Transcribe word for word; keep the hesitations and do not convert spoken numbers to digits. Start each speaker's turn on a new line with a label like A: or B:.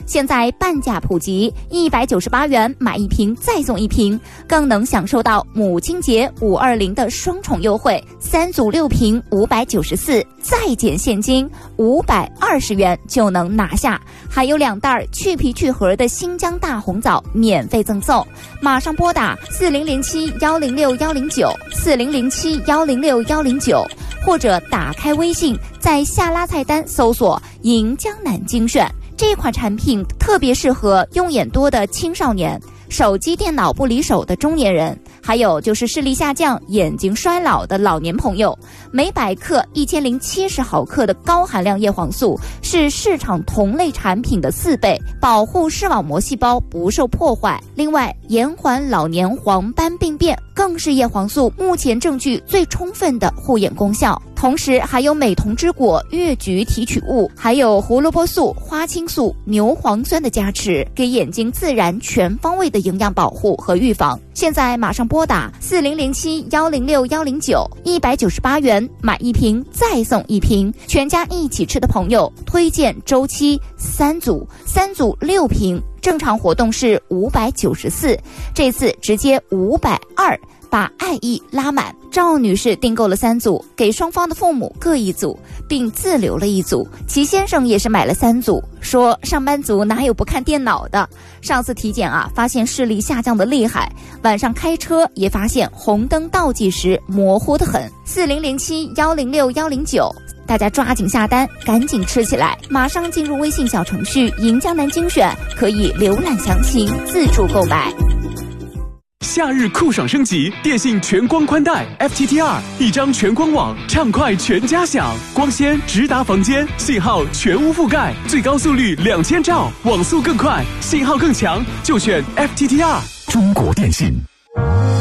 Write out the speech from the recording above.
A: 现在半价普及，一百九十八元买一瓶再送一瓶，更能享受到母亲节五二零的双重优惠，三组六瓶五百九十四，再减现金五百二十元就能拿下，还有两袋去皮去核的新疆大红枣免费赠送。马上拨打四零零七幺零六幺零九四零零七幺零六幺零九，或者打开微信，在下拉菜单搜索“银江南精选”。这款产品特别适合用眼多的青少年、手机电脑不离手的中年人，还有就是视力下降、眼睛衰老的老年朋友。每百克一千零七十毫克的高含量叶黄素是市场同类产品的四倍，保护视网膜细胞不受破坏。另外，延缓老年黄斑病变更是叶黄素目前证据最充分的护眼功效。同时还有美瞳之果越橘提取物，还有胡萝卜素、花青素、牛磺酸的加持，给眼睛自然全方位的营养保护和预防。现在马上拨打四零零七幺零六幺零九，一百九十八元买一瓶再送一瓶，全家一起吃的朋友推荐周期三组，三组六瓶，正常活动是五百九十四，这次直接五百二。把爱意拉满。赵女士订购了三组，给双方的父母各一组，并自留了一组。齐先生也是买了三组，说上班族哪有不看电脑的？上次体检啊，发现视力下降的厉害，晚上开车也发现红灯倒计时模糊得很。四零零七幺零六幺零九。大家抓紧下单，赶紧吃起来！马上进入微信小程序“银江南精选”，可以浏览详情，自助购买。
B: 夏日酷爽升级，电信全光宽带 F T T 二，一张全光网，畅快全家享，光纤直达房间，信号全无覆盖，最高速率两千兆，网速更快，信号更强，就选 F T T 二。中国电信。